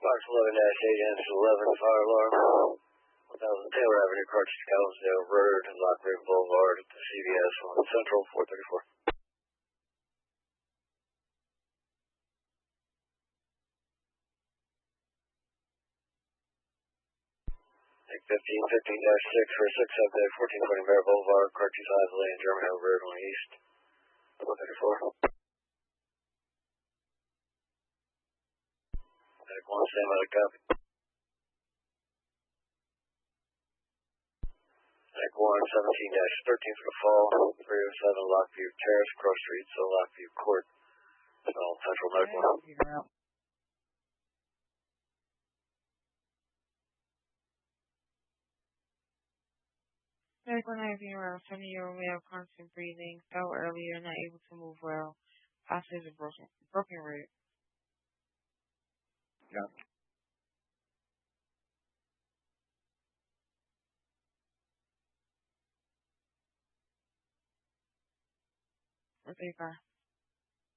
Fox 11-8 ends 11, fire alarm. 1000 Taylor Avenue, Carthage, Collinsdale Road, Lock River Boulevard at the CVS on Central 434. 15-6 for 6 update, 1420 Bear Boulevard, car 25 Lane, German Hill Road on the east, 134. Medic 1, stand by the copy. Medic 1, 17-13 for the fall, 307 Lockview Terrace, Cross Street, so Lockview Court, Central Medic 1. Like when I've been around 70-year-old male, constant breathing, fell earlier, not able to move well, possibly a broken rib. Yeah. Okay, bye.